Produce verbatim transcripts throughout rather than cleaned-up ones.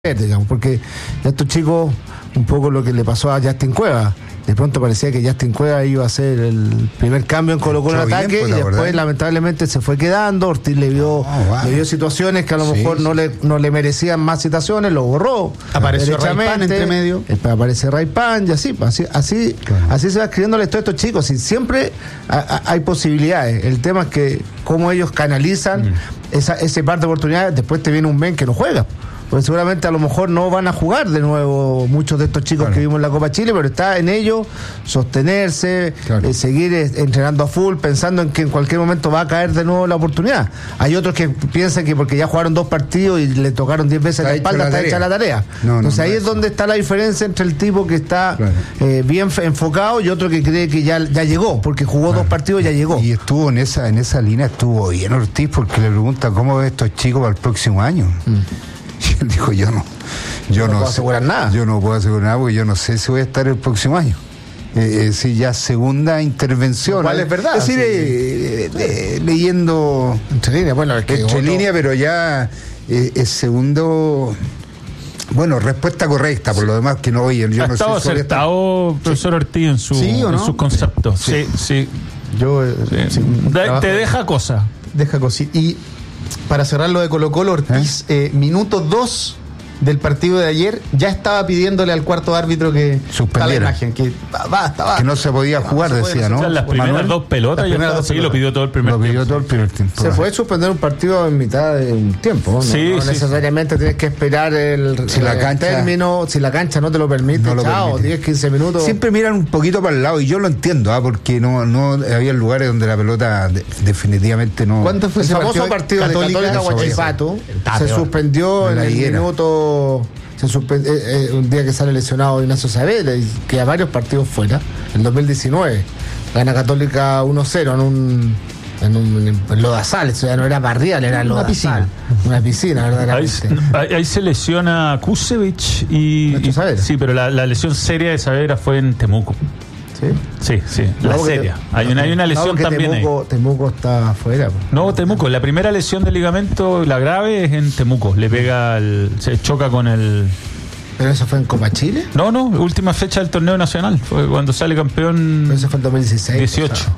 digamos, porque ya estos chicos, un poco lo que le pasó a Justin Cueva, de pronto parecía que Justin Cueva iba a ser el primer cambio en Colo Colo en ataque, y después verdad. lamentablemente se fue quedando. Ortiz le vio, oh, wow. le vio situaciones que a lo sí, mejor sí. no le no le merecían más situaciones, lo borró. Apareció Raypan entre medio. Aparece Raypan y así, así, así, claro. así se va escribiendo la historia de estos chicos, y siempre a, a, hay posibilidades. El tema es que cómo ellos canalizan mm. esa, ese par de oportunidades. Después te viene un men que no juega. Pues seguramente a lo mejor no van a jugar de nuevo muchos de estos chicos claro. que vimos en la Copa Chile, pero está en ellos sostenerse, claro. eh, seguir eh, entrenando a full, pensando en que en cualquier momento va a caer de nuevo la oportunidad. Hay otros que piensan que porque ya jugaron dos partidos y le tocaron diez veces la espalda, está hecha la tarea. No, Entonces no, no ahí es donde está la diferencia entre el tipo que está claro. eh, bien enfocado y otro que cree que ya, ya llegó, porque jugó claro. dos partidos y ya llegó. Y estuvo en esa, en esa línea, estuvo bien Ortiz, porque le pregunta cómo ve estos chicos para el próximo año. Mm. Y él dijo, yo no, yo no, no puedo sé, asegurar nada. Yo no puedo asegurar nada porque yo no sé si voy a estar el próximo año. Eh, es decir, ya segunda intervención. ¿Cuál es verdad? Es decir, sí. eh, eh, leyendo entre líneas, bueno, es que entre otro... líneas, pero ya eh, es segundo. Bueno, respuesta correcta, por lo demás que no oyen. Yo ha no estado sé acertado, profesor Ortiz, en, su, ¿Sí o no? en sus conceptos. Sí, sí. sí. Yo eh, sí. Sí. Da, te deja cosa. Deja cosita. Y para cerrar lo de Colo Colo, Ortiz, ¿Eh? Eh, minuto dos del partido de ayer, ya estaba pidiéndole al cuarto árbitro que suspendiera, la imagen, que basta, basta. Que no se podía jugar, no, decía, ¿no? O sea, las primeras Manuel, dos pelotas, las primeras ya dos sí, pelotas. lo pidió todo el primer lo tiempo. Pidió todo el primer tiempo. Se puede suspender un partido en mitad de un tiempo, ¿no? Sí, no sí, necesariamente sí. tienes que esperar el, si la el cancha, término, si la cancha no te lo permite, no lo chao, permite. diez, quince minutos. Siempre miran un poquito para el lado, y yo lo entiendo, ¿ah? porque no, no había lugares donde la pelota de, definitivamente no. ¿Cuánto fue el ese famoso partido, partido de Católica Huachipato? Se suspendió en el minuto... Se suspend... eh, eh, un día que sale lesionado Ignacio Saavedra y queda varios partidos fuera. En dos mil diecinueve gana Católica uno cero en un en un en Lodazal, eso ya no era barrial, era una piscina, una piscina, ahí, ahí se lesiona Kusevich y, y sí, pero la, la lesión seria de Saavedra fue en Temuco. ¿Sí? Sí, sí, la no, seria. Te, hay, una, hay una lesión no, también Temuco, ahí. Temuco está afuera. No, Temuco, la primera lesión de ligamento, la grave, es en Temuco. Le pega, el, se choca con el... ¿Pero eso fue en Copa Chile? No, no, última fecha del torneo nacional. Fue cuando sale campeón... Pero eso fue en dos mil dieciséis. dieciocho. O sea,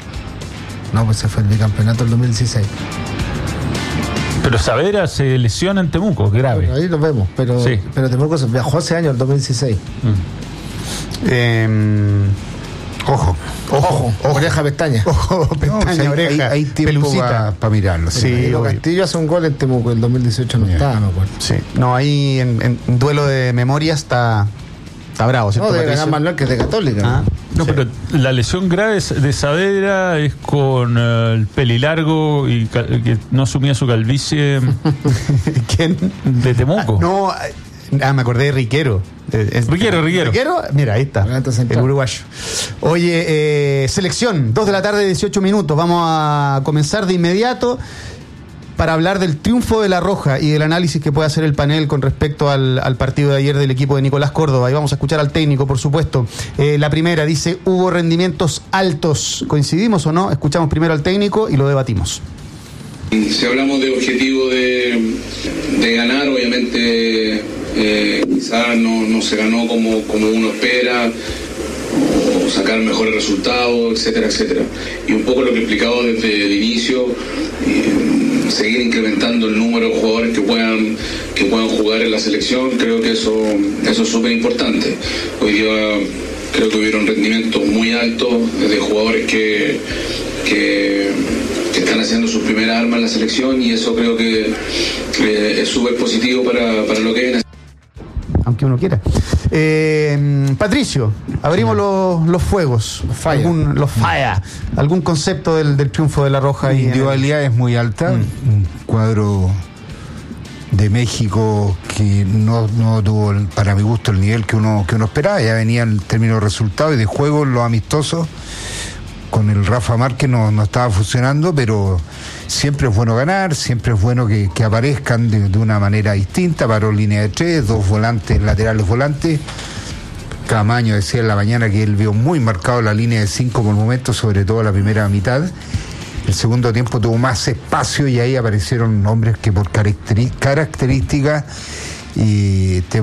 no, pues ese fue el bicampeonato del dos mil dieciséis. Pero Saavedra se lesiona en Temuco, grave. Bueno, ahí lo vemos, pero, sí. pero Temuco se viajó ese año, el dos mil dieciséis. Mm. Eh... Ojo, ojo, ojo, oreja, pestaña. Ojo, pestaña, no, o sea, oreja. Hay, hay tiempo para pa mirarlo. Sí, sí, Castillo hace un gol en Temuco, el dos mil dieciocho no yeah. estaba, me acuerdo. Sí, no, ahí en, en duelo de memoria está, está bravo, ¿cierto? No, debe ganar Manuel, que es de Católica. Ah, no, sí. Pero la lesión grave de Saavedra es con uh, el pelilargo y cal- que no asumía su calvicie. ¿Quién? De Temuco. Ah, no, ah, me acordé de Riquero. Es, Riquero, Riquero. Riquero, mira, ahí está, el uruguayo. Oye, eh, selección, dos de la tarde, dieciocho minutos. Vamos a comenzar de inmediato para hablar del triunfo de La Roja y del análisis que puede hacer el panel con respecto al, al partido de ayer del equipo de Nicolás Córdoba. Y vamos a escuchar al técnico, por supuesto. Eh, la primera dice, hubo rendimientos altos. ¿Coincidimos o no? Escuchamos primero al técnico y lo debatimos. Si hablamos de objetivo de, de ganar, obviamente eh, quizás no, no se ganó como, como uno espera, o sacar mejores resultados, etcétera, etcétera. Y un poco lo que he explicado desde el inicio, eh, seguir incrementando el número de jugadores que puedan, que puedan jugar en la selección, creo que eso, eso es súper importante. Hoy día creo que hubieron rendimientos muy altos de jugadores que... que que están haciendo sus primeras armas en la selección, y eso creo que eh, es súper positivo para, para lo que viene. Aunque uno quiera. Eh, Patricio, abrimos los, los fuegos. Los falla. Algún, los falla. ¿Algún concepto del, del triunfo de La Roja? La individualidad el... es muy alta. Mm. Un cuadro de México que no, no tuvo, para mi gusto, el nivel que uno, que uno esperaba. Ya venía en términos de resultados y de juego, los amistosos. Con el Rafa Márquez no, no estaba funcionando, pero siempre es bueno ganar, siempre es bueno que, que aparezcan de, de una manera distinta. Paró línea de tres, dos volantes, laterales volantes. Camaño decía en la mañana que él vio muy marcado la línea de cinco por momentos, sobre todo la primera mitad. El segundo tiempo tuvo más espacio y ahí aparecieron hombres que por caracteri- características y te